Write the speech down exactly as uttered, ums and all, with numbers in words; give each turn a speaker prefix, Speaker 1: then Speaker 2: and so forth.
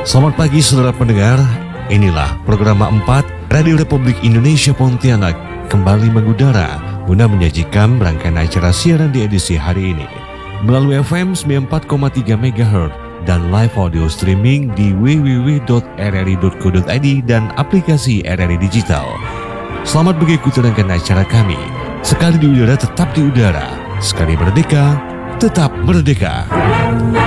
Speaker 1: Selamat pagi saudara pendengar, inilah program empat Radio Republik Indonesia Pontianak kembali mengudara guna menyajikan rangkaian acara siaran di edisi hari ini melalui F M sembilan puluh empat koma tiga megahertz dan live audio streaming di w w w titik r r i titik co titik i d dan aplikasi R R I Digital. Selamat mengikuti rangkaian acara kami. Sekali di udara tetap di udara, sekali merdeka tetap merdeka.